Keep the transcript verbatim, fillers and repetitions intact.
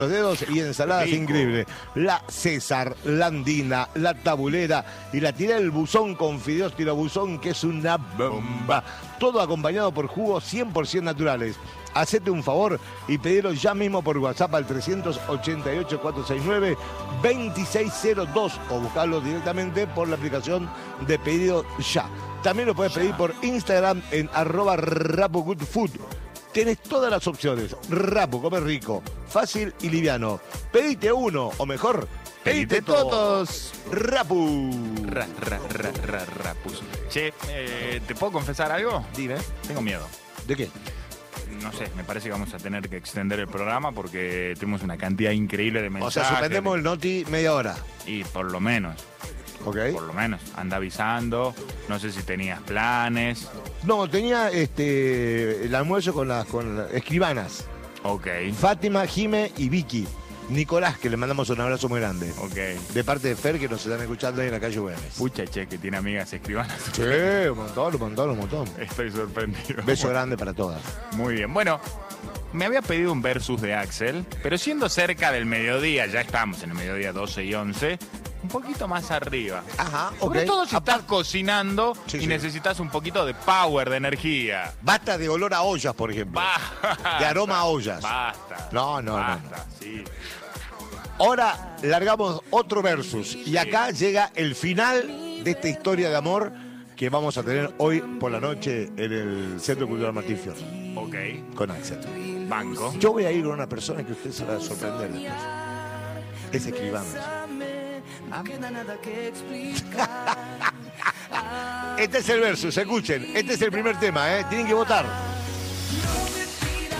los dedos y ensaladas increíbles. La César, la Andina, la Tabulera y la tiré del buzón con fideos tirabuzón, que es una bomba. Todo acompañado por jugos cien por ciento naturales. Hacete un favor y pedilo ya mismo por WhatsApp al trescientos ochenta y ocho, cuatrocientos sesenta y nueve, veintiséis cero dos o buscarlo directamente por la aplicación de pedido ya. También lo puedes pedir por Instagram en arroba rapugoodfood. Tenés todas las opciones. Rapu, come rico, fácil y liviano. Pedite uno, o mejor, pedite, pedite todos. Rapu. Ra, ra, ra, ra, rapus. Che, eh, ¿te puedo confesar algo? Dime. Tengo miedo. ¿De qué? No sé, me parece que vamos a tener que extender el programa porque tenemos una cantidad increíble de mensajes. O sea, suspendemos el noti media hora. Y por lo menos. Ok. Por lo menos. Anda avisando. No sé si tenías planes. No, tenía este el almuerzo con las con las escribanas. Ok. Fátima, Jime y Vicky. Nicolás, que le mandamos un abrazo muy grande. Ok. De parte de Fer, que nos están escuchando ahí en la calle Güemes. Pucha, che, que tiene amigas escribanas. Sí, un montón, un montón, un montón. Estoy sorprendido. Beso grande para todas. Muy bien. Bueno, me había pedido un versus de Axel, pero siendo cerca del mediodía, ya estamos en el mediodía doce y once, un poquito más arriba. Ajá, ok. Sobre todo si Apa- estás cocinando Sí, y sí. necesitas un poquito de power, de energía. Basta de olor a ollas, por ejemplo. Basta. De aroma a ollas. Basta. No, no, no, Basta, sí. Ahora largamos otro versus. Y acá llega el final de esta historia de amor que vamos a tener hoy por la noche en el Centro Cultural Martín Fierro. Ok. Con Axel. Banco. Yo voy a ir con una persona que usted se va a sorprender después. Es escribano. Este es el versus, escuchen. Este es el primer tema, ¿eh? Tienen que votar.